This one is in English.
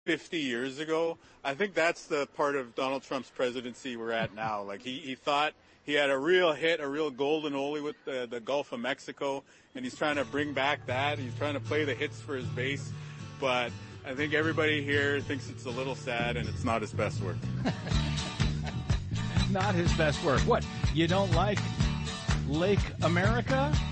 50 years ago. I think that's the part of Donald Trump's presidency we're at now. Like he thought he had a real hit, a real golden oldie with the Gulf of Mexico, and he's trying to bring back that. He's trying to play the hits for his base, but I think everybody here thinks it's a little sad and it's not his best work. Not his best work. What? You don't like Lake America?